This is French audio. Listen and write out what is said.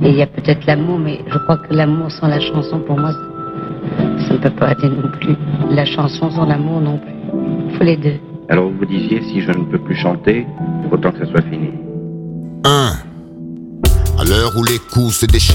Et il y a peut-être l'amour, mais je crois que l'amour sans la chanson, pour moi, ça ne peut pas aller non plus. La chanson sans l'amour non plus. Il faut les deux. Alors vous disiez, si je ne peux plus chanter, autant que ça soit fini. 1. À l'heure où les coups se déchaînent.